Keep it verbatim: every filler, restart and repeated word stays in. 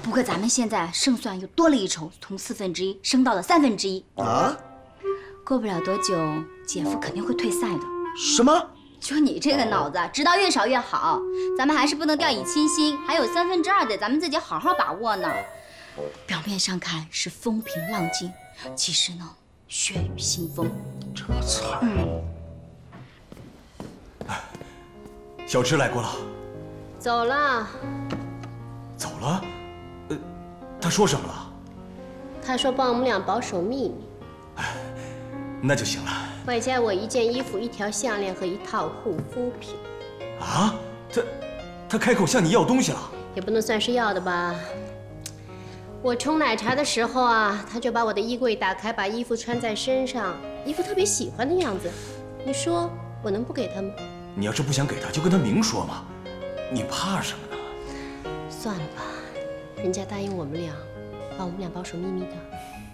不过咱们现在胜算又多了一筹，从四分之一升到了三分之一啊！ 过不了多久，姐夫肯定会退赛的。 什么？ 就你这个脑子，知道越少越好。咱们还是不能掉以轻心，还有三分之二得咱们自己好好把握呢。表面上看是风平浪静，其实呢，血雨腥风。 这么惨。嗯。 小芝来过了。 走了。 走了？呃，他说什么了？ 他说帮我们俩保守秘密。 哎，那就行了。 外加我一件衣服、一条项链和一套护肤品。 啊？他他开口向你要东西了？ 也不能算是要的吧。我冲奶茶的时候啊，他就把我的衣柜打开，把衣服穿在身上，一副特别喜欢的样子。你说我能不给他吗？ 你要是不想给他，就跟他明说嘛。你怕什么呢？ 算了吧，人家答应我们俩，帮我们俩保守秘密的。